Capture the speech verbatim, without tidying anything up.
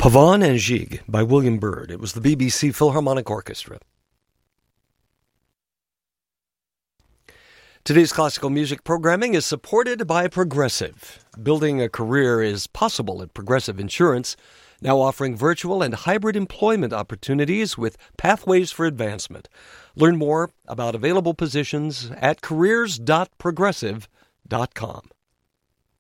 Pavane and Gigue by William Byrd. It was the B B C Philharmonic Orchestra. Today's classical music programming is supported by Progressive. Building a career is possible at Progressive Insurance, now offering virtual and hybrid employment opportunities with pathways for advancement. Learn more about available positions at careers dot progressive dot com.